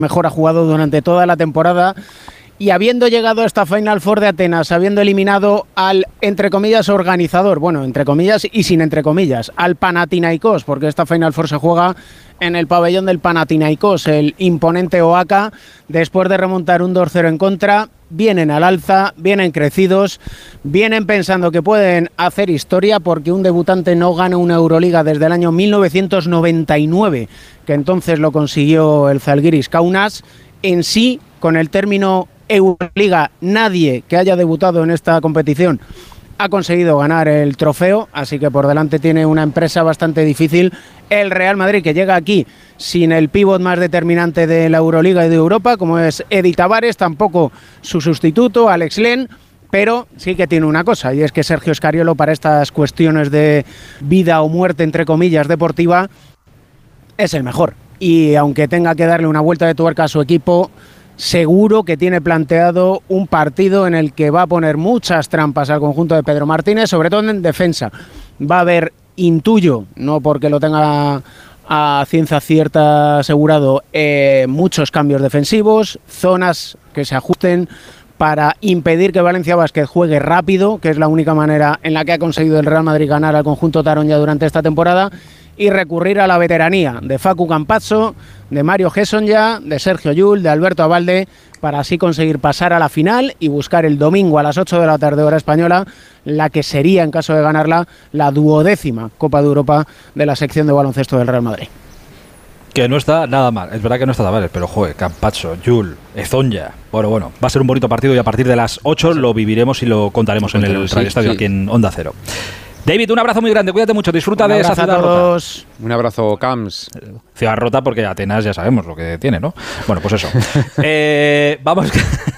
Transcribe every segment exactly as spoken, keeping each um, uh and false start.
mejor ha jugado durante toda la temporada. Y habiendo llegado a esta Final Four de Atenas, habiendo eliminado al, entre comillas, organizador, bueno, entre comillas y sin entre comillas, al Panathinaikos, porque esta Final Four se juega en el pabellón del Panathinaikos, el imponente O A C A, después de remontar un dos cero en contra, vienen al alza, vienen crecidos, vienen pensando que pueden hacer historia, porque un debutante no gana una Euroliga desde el año mil novecientos noventa y nueve, que entonces lo consiguió el Zalgiris Kaunas. En sí, con el término Euroliga, nadie que haya debutado en esta competición ha conseguido ganar el trofeo, así que por delante tiene una empresa bastante difícil. El Real Madrid, que llega aquí sin el pívot más determinante de la Euroliga y de Europa, como es Edi Tavares, tampoco su sustituto, Alex Len, pero sí que tiene una cosa, y es que Sergio Scariolo, para estas cuestiones de vida o muerte, entre comillas, deportiva, es el mejor. Y aunque tenga que darle una vuelta de tuerca a su equipo, seguro que tiene planteado un partido en el que va a poner muchas trampas al conjunto de Pedro Martínez, sobre todo en defensa. Va a haber, intuyo, no porque lo tenga a ciencia cierta asegurado, eh, muchos cambios defensivos, zonas que se ajusten para impedir que Valencia Vázquez juegue rápido, que es la única manera en la que ha conseguido el Real Madrid ganar al conjunto taronja durante esta temporada, y recurrir a la veteranía de Facu Campazzo, de Mario Hesonja, de Sergio Llull, de Alberto Abalde, para así conseguir pasar a la final y buscar el domingo a las ocho de la tarde hora española la que sería, en caso de ganarla, la duodécima Copa de Europa de la sección de baloncesto del Real Madrid. Que no está nada mal, es verdad que no está nada mal, pero joder, Campazzo, Llull, Hesonja, bueno, bueno, va a ser un bonito partido y a partir de las ocho lo viviremos y lo contaremos en el Radio Estadio, sí, aquí en Onda Cero. David, un abrazo muy grande, cuídate mucho, disfruta de esa ciudad rota. Un abrazo, Camps. Ciudad rota porque Atenas ya sabemos lo que tiene, ¿no? Bueno, pues eso. eh, vamos.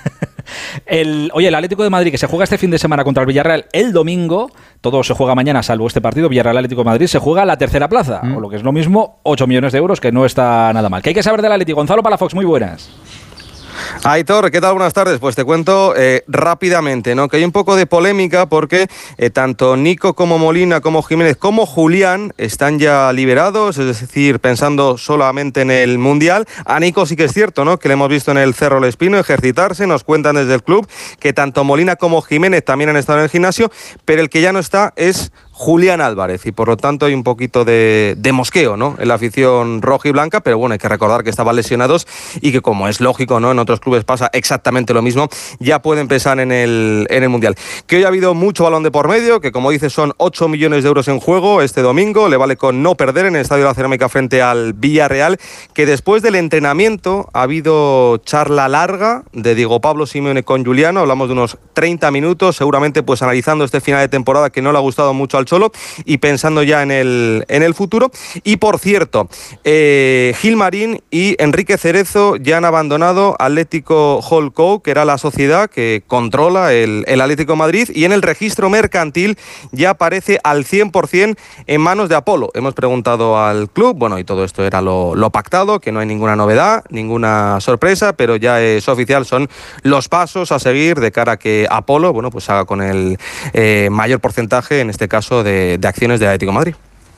el, oye, el Atlético de Madrid, que se juega este fin de semana contra el Villarreal el domingo, todo se juega mañana salvo este partido, Villarreal Atlético de Madrid, se juega la tercera plaza, mm. o lo que es lo mismo, ocho millones de euros, que no está nada mal. ¿Qué hay que saber del Atlético? Gonzalo Palafox, muy buenas. Aitor, ¿qué tal? Buenas tardes. Pues te cuento eh, rápidamente, ¿no? Que hay un poco de polémica porque eh, tanto Nico como Molina, como Jiménez, como Julián están ya liberados, es decir, pensando solamente en el Mundial. A Nico sí que es cierto, ¿no? Que le hemos visto en el Cerro El Espino ejercitarse, nos cuentan desde el club que tanto Molina como Jiménez también han estado en el gimnasio, pero el que ya no está es Julián Álvarez, y por lo tanto hay un poquito de, de mosqueo, ¿no? En la afición roja y blanca, pero bueno, hay que recordar que estaban lesionados y que, como es lógico, ¿no? En otros clubes pasa exactamente lo mismo, ya pueden pensar en el, en el Mundial. Que hoy ha habido mucho balón de por medio, que como dices son ocho millones de euros en juego este domingo, le vale con no perder en el Estadio de la Cerámica frente al Villarreal, que después del entrenamiento ha habido charla larga de Diego Pablo Simeone con Juliano, hablamos de unos treinta minutos, seguramente pues analizando este final de temporada que no le ha gustado mucho al Cholo y pensando ya en el, en el futuro. Y por cierto, eh, Gilmarín y Enrique Cerezo ya han abandonado Atlético Holdco, que era la sociedad que controla el, el Atlético de Madrid, y en el registro mercantil ya aparece al cien por ciento en manos de Apolo. Hemos preguntado al club, bueno, y todo esto era lo, lo pactado, que no hay ninguna novedad, ninguna sorpresa, pero ya es oficial, son los pasos a seguir de cara a que Apolo, bueno, pues haga con el eh, mayor porcentaje, en este caso, De, de acciones de Atlético de Madrid.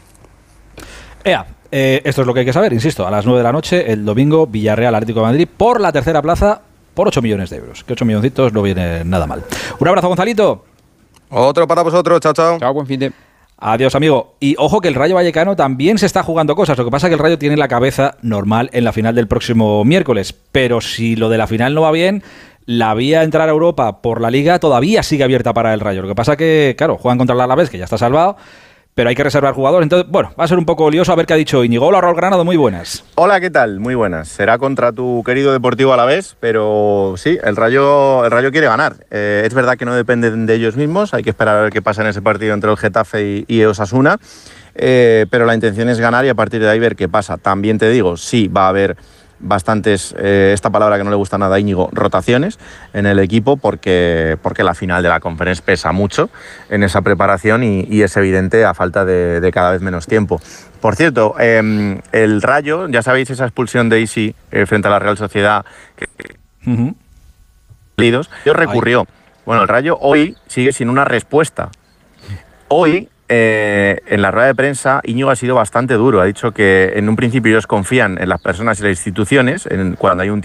Ea, eh, esto es lo que hay que saber, insisto, a las nueve de la noche, el domingo, Villarreal Atlético de Madrid, por la tercera plaza, por ocho millones de euros. Que ocho milloncitos no viene nada mal. Un abrazo, Gonzalito. Otro para vosotros, chao, chao. Chao, buen fin de... Adiós, amigo. Y ojo que el Rayo Vallecano también se está jugando cosas. Lo que pasa es que el Rayo tiene la cabeza normal en la final del próximo miércoles. Pero si lo de la final no va bien, la vía a entrar a Europa por la Liga todavía sigue abierta para el Rayo. Lo que pasa es que, claro, juegan contra el Alavés, que ya está salvado, pero hay que reservar jugador. Entonces, bueno, va a ser un poco lioso a ver qué ha dicho Íñigo. Hola, Raúl Granado, muy buenas. Hola, ¿qué tal? Muy buenas. Será contra tu querido Deportivo Alavés, pero sí, el Rayo, el Rayo quiere ganar. Eh, es verdad que no dependen de ellos mismos, hay que esperar a ver qué pasa en ese partido entre el Getafe y, y Osasuna, eh, pero la intención es ganar y a partir de ahí ver qué pasa. También te digo, sí, va a haber bastantes, eh, esta palabra que no le gusta nada a Íñigo, rotaciones en el equipo, porque, porque la final de la Conference pesa mucho en esa preparación y, y es evidente a falta de, de cada vez menos tiempo. Por cierto, eh, el Rayo, ya sabéis esa expulsión de Isi eh, frente a la Real Sociedad, que uh-huh. Yo recurrió. Ay. Bueno, el Rayo hoy sigue sin una respuesta. Hoy eh, en la rueda de prensa Íñigo ha sido bastante duro. Ha dicho que en un principio ellos confían en las personas y las instituciones, en, cuando hay un